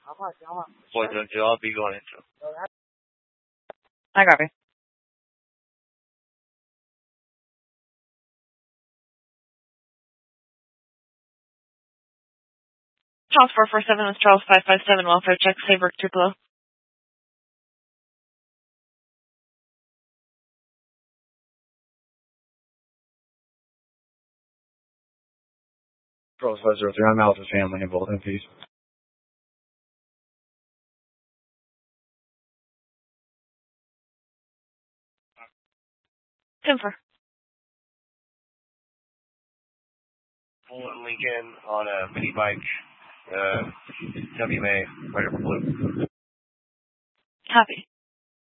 472, I'll be going into. I copy. Charles 447 with Charles 557, welfare check, Saybrook Tupelo. Charles 503, I'm out with the family in Bolton, please. Timfer. Fulton Lincoln on a mini bike, WMA, right over blue. Copy.